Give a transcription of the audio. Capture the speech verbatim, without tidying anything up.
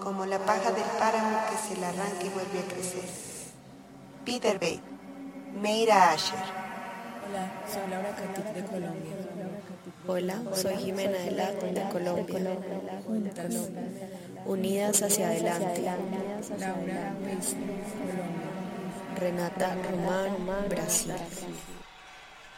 como la paja del páramo que se la arranca y vuelve a crecer. Peter Bate, Meira Asher. Hola, soy Laura Catic de Colombia. Hola, soy Jimena Delat de Colombia. Juntas, Unidas hacia adelante. Laura Peste, Colombia. Renata Román, Brasil.